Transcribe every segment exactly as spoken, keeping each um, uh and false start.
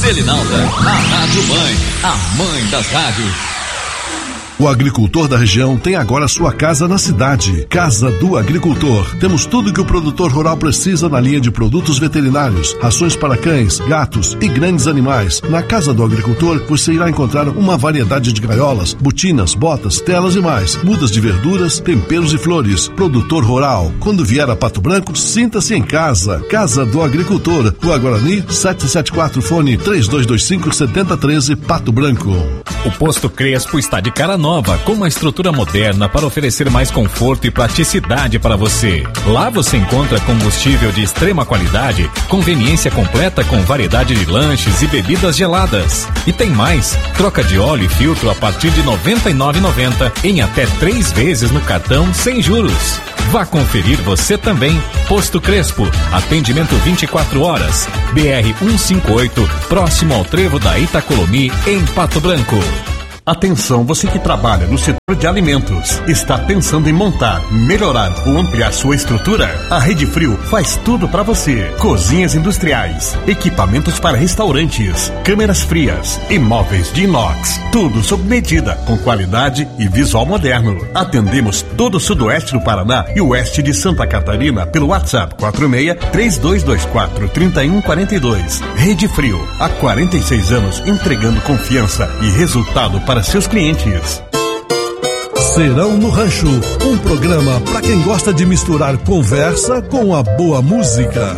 Selinalta, a Rádio Mãe, a mãe das rádios. O agricultor da região tem agora sua casa na cidade. Casa do Agricultor. Temos tudo que o produtor rural precisa na linha de produtos veterinários, rações para cães, gatos e grandes animais. Na Casa do Agricultor você irá encontrar uma variedade de gaiolas, botinas, botas, telas e mais, mudas de verduras, temperos e flores. Produtor rural. Quando vier a Pato Branco, sinta-se em casa. Casa do Agricultor. Rua Guarani, setecentos e setenta e quatro, fone três dois dois cinco, sete zero um três, Pato Branco. O Posto Crespo está de cara nova, com uma estrutura moderna para oferecer mais conforto e praticidade para você. Lá você encontra combustível de extrema qualidade, conveniência completa com variedade de lanches e bebidas geladas. E tem mais, troca de óleo e filtro a partir de noventa e nove reais e noventa centavos em até três vezes no cartão sem juros. Vá conferir você também. Posto Crespo, atendimento vinte e quatro horas, B R cento e cinquenta e oito, próximo ao trevo da Itacolomi, em Pato Branco. Atenção, você que trabalha no setor de alimentos, está pensando em montar, melhorar ou ampliar sua estrutura? A Rede Frio faz tudo para você. Cozinhas industriais, equipamentos para restaurantes, câmeras frias e móveis de inox. Tudo sob medida, com qualidade e visual moderno. Atendemos todo o sudoeste do Paraná e oeste de Santa Catarina pelo WhatsApp quatro seis, três dois dois quatro, três um quatro dois. Rede Frio, há quarenta e seis anos entregando confiança e resultado para para seus clientes. Serão no Rancho, um programa para quem gosta de misturar conversa com a boa música.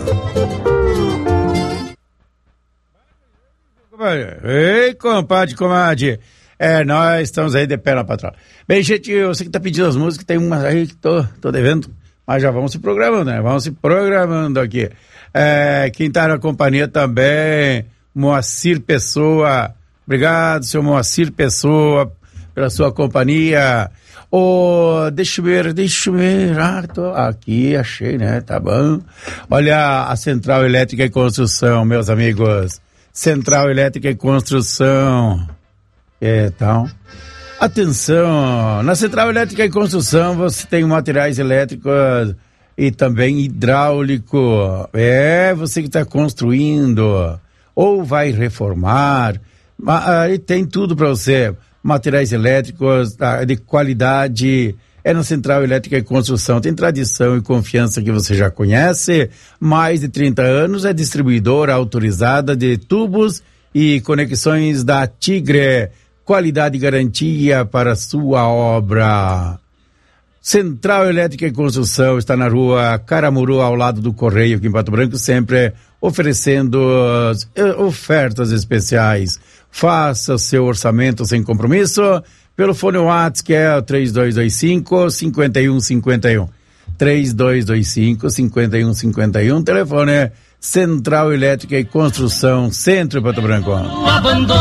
Ei, compadre, comadre. É, nós estamos aí de pé na patroa. Bem, gente, eu sei que tá pedindo as músicas, tem umas aí que tô, tô devendo, mas já vamos se programando, né? Vamos se programando aqui. É, quem tá na companhia também, Moacir Pessoa. Obrigado, seu Moacir Pessoa, pela sua companhia. Oh, deixa eu ver, deixa eu ver. Ah, tô aqui, achei, né? Tá bom. Olha, a Central Elétrica e Construção, meus amigos. Central Elétrica e Construção. Então, atenção. Na Central Elétrica e Construção você tem materiais elétricos e também hidráulico. É, você que está construindo ou vai reformar. E tem tudo para você, materiais elétricos de qualidade, é na Central Elétrica e Construção, tem tradição e confiança que você já conhece, mais de trinta anos, é distribuidora autorizada de tubos e conexões da Tigre, qualidade e garantia para sua obra. Central Elétrica e Construção está na rua Caramuru, ao lado do Correio, aqui em Pato Branco, sempre oferecendo ofertas especiais. Faça o seu orçamento sem compromisso pelo fone WhatsApp, que é o três dois dois cinco, cinco um cinco um. três dois dois cinco, cinco um cinco um. Telefone é Central Elétrica e Construção, Centro Pato Branco.